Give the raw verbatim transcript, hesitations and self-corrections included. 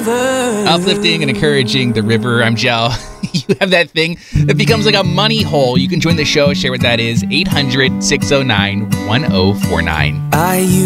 Uplifting and encouraging the river. I'm Jel. You have that thing that becomes like a money hole. You can join the show. Share what that is. eight hundred, six oh nine, one oh four nine. I